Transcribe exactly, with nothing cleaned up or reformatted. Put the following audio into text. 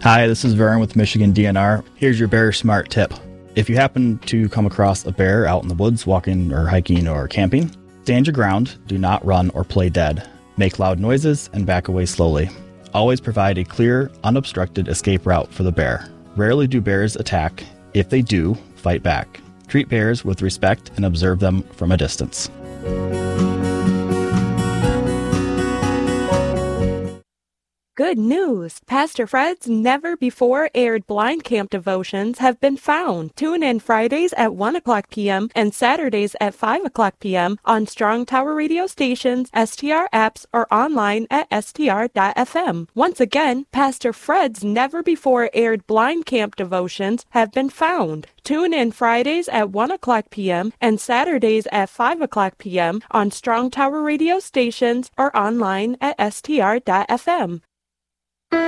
Hi, this is Vern with Michigan D N R. Here's your Bear Smart tip. If you happen to come across a bear out in the woods walking or hiking or camping, stand your ground, do not run or play dead. Make loud noises and back away slowly. Always provide a clear, unobstructed escape route for the bear. Rarely do bears attack. If they do, fight back. Treat bears with respect and observe them from a distance. Good news! Pastor Fred's never-before-aired blind camp devotions have been found. Tune in Fridays at one o'clock p.m. and Saturdays at five o'clock p.m. on Strong Tower radio stations, S T R apps, or online at S T R dot F M. Once again, Pastor Fred's never-before-aired blind camp devotions have been found. Tune in Fridays at one o'clock p.m. and Saturdays at five o'clock p.m. on Strong Tower radio stations or online at S T R dot F M.